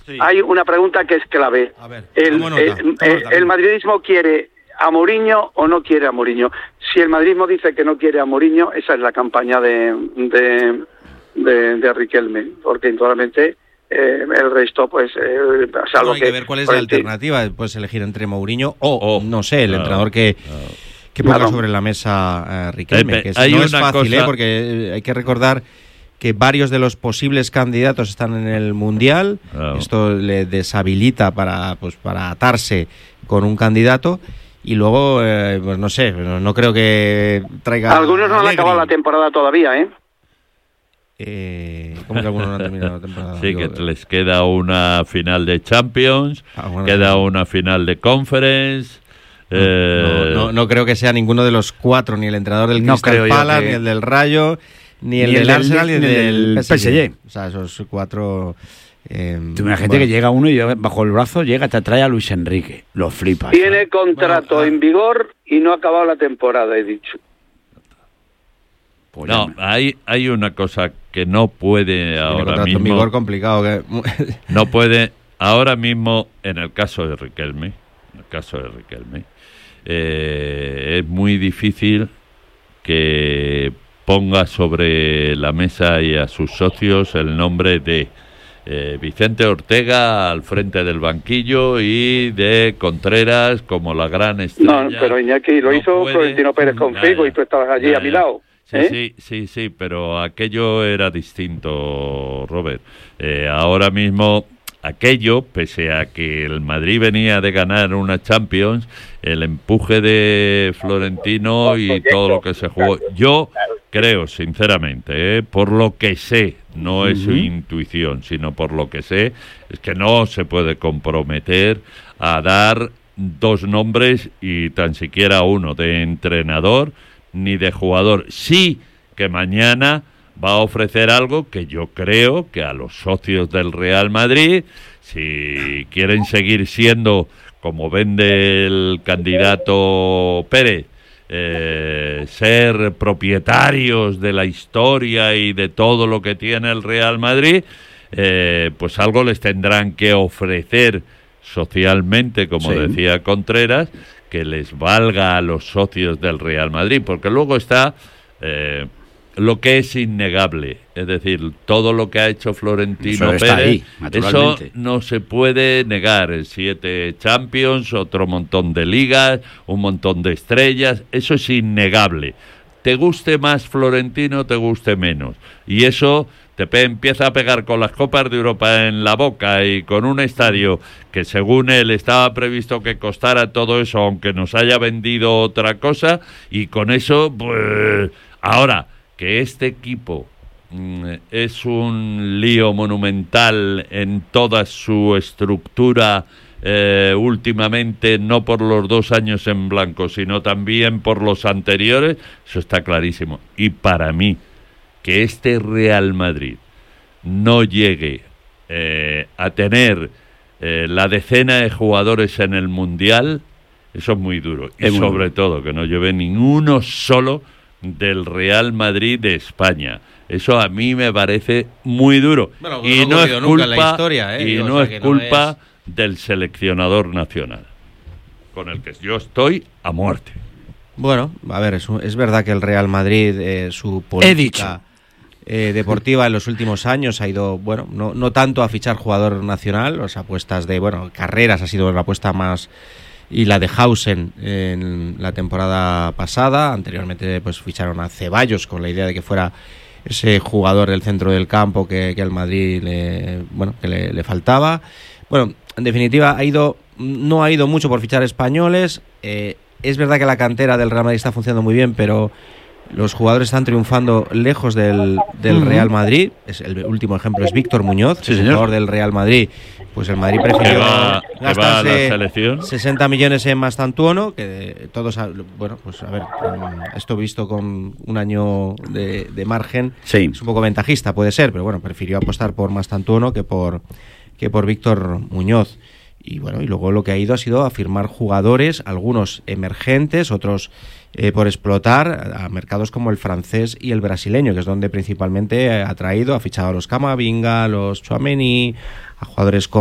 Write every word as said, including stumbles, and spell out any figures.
Sí. hay una pregunta que es clave. A ver, el, toma nota, el, toma el, nota. el madridismo quiere a Mourinho o no quiere a Mourinho. Si el madridismo dice que no quiere a Mourinho, esa es la campaña de de, de, de Riquelme, porque indudablemente eh, el resto, pues, eh, salvo Bueno, hay que, que ver cuál es pues, la alternativa. Puedes elegir entre Mourinho o, O, no sé, el claro, entrenador que, claro. que ponga Claro. sobre la mesa eh, Riquelme. Eh, Que es- hay no es una fácil, cosa- ¿eh? Porque eh, hay que recordar que varios de los posibles candidatos están en el Mundial. Claro. Esto le deshabilita para, pues, para atarse con un candidato. Y luego, eh, pues no sé, no, no creo que traiga... algunos no han Allegri. acabado la temporada todavía, ¿eh? Eh, ¿Cómo que algunos no han terminado la temporada? Sí, Digo, que les queda una final de Champions, Ah, bueno, queda sí. una final de Conference. eh, No, no, no creo que sea ninguno de los cuatro, ni el entrenador del No Crystal creo yo Palace, que- ni el del Rayo, ni el Ni el del del- Arsenal, ni el ni el del del P S G. P S G. O sea, esos cuatro... Eh, Tú imagínate bueno. que llega uno y lleva- bajo el brazo llega, te trae a Luis Enrique. Lo flipas. Tiene ¿eh? contrato Bueno, ah. en vigor y no ha acabado la temporada, he dicho. Pues no, ya me- hay, hay una cosa que no puede Tiene ahora contrato en mismo. vigor complicado. Que... No puede, ahora mismo, en el caso de Riquelme, en el caso de Riquelme, eh, es muy difícil que ponga sobre la mesa y a sus socios el nombre de eh, Vicente Ortega al frente del banquillo y de Contreras como la gran estrella. No, pero Iñaki lo No hizo puede. Florentino Pérez con Ya, Figo ya. y tú estabas allí Ya, a mi ya. lado. Sí, ¿eh? sí, sí, sí, pero aquello era distinto, Robert. Eh, ahora mismo, aquello, pese a que el Madrid venía de ganar una Champions, el empuje de Florentino y todo lo que se jugó. Yo creo, sinceramente, eh, por lo que sé, no es su intuición, sino por lo que sé, es que no se puede comprometer a dar dos nombres y tan siquiera uno de entrenador ni de jugador. Sí que mañana va a ofrecer algo que yo creo que a los socios del Real Madrid, si quieren seguir siendo, como vende el candidato Pérez, eh, ser propietarios de la historia y de todo lo que tiene el Real Madrid, eh, pues algo les tendrán que ofrecer socialmente, como Sí. decía Contreras, que les valga a los socios del Real Madrid, porque luego está eh, lo que es innegable, es decir, todo lo que ha hecho Florentino Eso está Pérez, ahí, eso naturalmente. no se puede negar. Siete Champions, otro montón de ligas, un montón de estrellas, eso es innegable. Te guste más Florentino, te guste menos, y eso te pe- empieza a pegar con las Copas de Europa en la boca y con un estadio que según él estaba previsto que costara todo eso, aunque nos haya vendido otra cosa, y con eso, pues, ahora, que este equipo mm, es un lío monumental en toda su estructura, eh, últimamente, no por los dos años en blanco, sino también por los anteriores, eso está clarísimo. Y para mí, que este Real Madrid no llegue eh, a tener eh, la decena de jugadores en el Mundial, eso es muy duro. Y Es muy sobre duro. todo, que no lleve ninguno solo del Real Madrid de España. Eso a mí me parece muy duro. Bueno, y no ha no es ocurrido nunca en la culpa, historia, ¿eh? y O no sea, es que no culpa del seleccionador nacional, con el que yo estoy a muerte. Bueno, a ver, es, un- es verdad que el Real Madrid, eh, su política eh, deportiva en los últimos años ha ido, bueno, no, no tanto a fichar jugador nacional, las apuestas de, bueno, carreras ha sido la apuesta más, y la de Hausen en la temporada pasada. Anteriormente pues ficharon a Ceballos con la idea de que fuera ese jugador del centro del campo que, que al Madrid le, bueno, que le, le faltaba. Bueno, en definitiva ha ido, no ha ido mucho por fichar españoles. Eh, es verdad que la cantera del Real Madrid está funcionando muy bien, pero los jugadores están triunfando lejos del, del Uh-huh. Real Madrid. Es el último ejemplo es Víctor Muñoz, Sí, que es un señor. jugador del Real Madrid. Pues el Madrid Que prefirió va, que va a la gastarse selección. sesenta millones en Mastantuono, que todos, bueno, pues a ver, mm, esto visto con un año de, de margen, Sí. es un poco ventajista, puede ser, pero bueno, prefirió apostar por Mastantuono que por que por Víctor Muñoz. Y bueno, y luego lo que ha ido ha sido a firmar jugadores, algunos emergentes, otros eh, por explotar, a mercados como el francés y el brasileño, que es donde principalmente ha traído, ha fichado a los Camavinga, a los Tchouaméni, a jugadores como